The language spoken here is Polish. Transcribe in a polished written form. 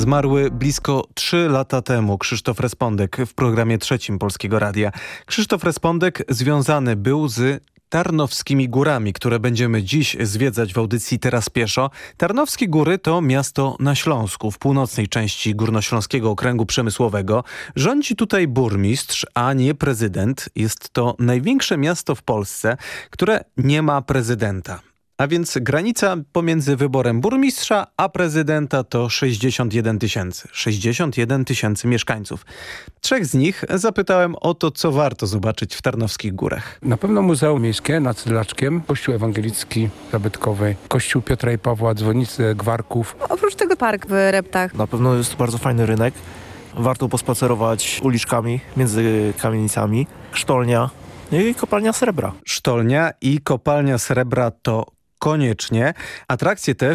Zmarły blisko 3 lata temu Krzysztof Respondek w programie trzecim Polskiego Radia. Krzysztof Respondek związany był z Tarnowskimi Górami, które będziemy dziś zwiedzać w audycji Teraz Pieszo. Tarnowskie Góry to miasto na Śląsku, w północnej części Górnośląskiego Okręgu Przemysłowego. Rządzi tutaj burmistrz, a nie prezydent. Jest to największe miasto w Polsce, które nie ma prezydenta. A więc granica pomiędzy wyborem burmistrza a prezydenta to 61 tysięcy. 61 tysięcy mieszkańców. 3 z nich zapytałem o to, co warto zobaczyć w Tarnowskich Górach. Na pewno Muzeum Miejskie nad Sydlaczkiem, Kościół Ewangelicki Zabytkowy, Kościół Piotra i Pawła, dzwonnicy Gwarków. Oprócz tego park w Reptach. Na pewno jest to bardzo fajny rynek. Warto pospacerować uliczkami między kamienicami. Sztolnia i kopalnia srebra. Sztolnia i kopalnia srebra to koniecznie. Atrakcje te